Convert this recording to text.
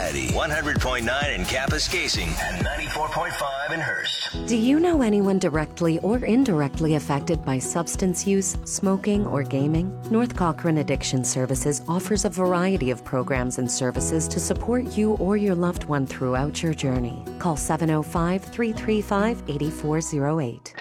Eddie, 100.9 in Kapuskasing and 94.5 in Hearst. Do you know anyone directly or indirectly affected by substance use, smoking, or gaming? North Cochrane Addiction Services offers a variety of programs and services to support you or your loved one throughout your journey. Call 705-335-8408.